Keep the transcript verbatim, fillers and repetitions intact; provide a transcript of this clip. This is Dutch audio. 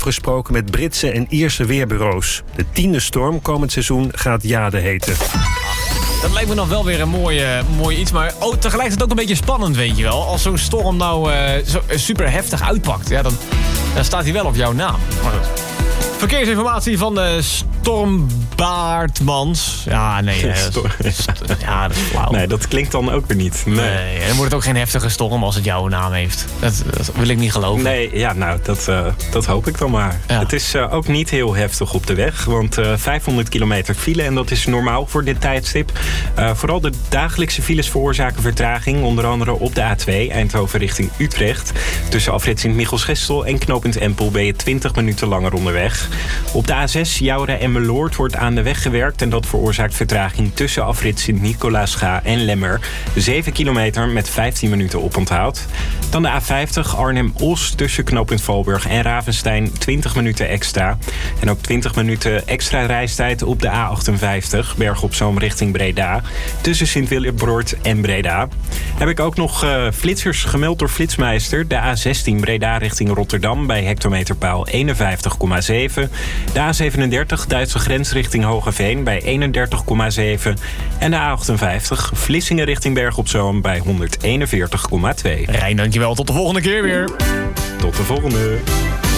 afgesproken met Britse en Ierse weerbureaus. De tiende storm komend seizoen gaat Jade heten. Dat lijkt me nog wel weer een mooi, uh, mooi iets. Maar oh, tegelijkertijd ook een beetje spannend, weet je wel. Als zo'n storm nou uh, zo, uh, super heftig uitpakt, ja, dan, dan staat hij wel op jouw naam. Maar goed. Verkeersinformatie van de Stormbaardmans. Ja, nee. Uh, Storm. Ja, dat is flauw. Nee, dat klinkt dan ook weer niet. Nee, nee dan wordt het ook geen heftige storm als het jouw naam heeft. Dat, dat wil ik niet geloven. Nee, ja, nou, dat, uh, dat hoop ik dan maar. Ja. Het is uh, ook niet heel heftig op de weg. Want uh, vijfhonderd kilometer file, en dat is normaal voor dit tijdstip. Uh, vooral de dagelijkse files veroorzaken vertraging. Onder andere op de A twee, Eindhoven richting Utrecht. Tussen afrit Sint-Michels-Gestel en knooppunt Empel ben je twintig minuten langer onderweg. Op de A zes, Joure en Meloord, wordt aan de weg gewerkt. En dat veroorzaakt vertraging tussen afrit Sint-Nicolaasga en Lemmer. zeven kilometer met vijftien minuten oponthoud. Dan de A vijftig, Arnhem-Os, tussen knooppunt Valburg en Ravenstein, twintig minuten extra. En ook twintig minuten extra reistijd op de A achtenvijftig, Berg op Zoom richting Breda. Tussen Sint-Willebroord en Breda. Heb ik ook nog uh, flitsers gemeld door Flitsmeister. De A zestien, Breda richting Rotterdam, bij hectometerpaal eenenvijftig komma zeven. De A zevenendertig, Duitse grens richting Hogeveen, bij eenendertig komma zeven. En de A achtenvijftig, Vlissingen richting Berg op Zoom, bij honderdeenenveertig komma twee. Rijn, dankjewel. Tot de volgende keer weer. Tot de volgende.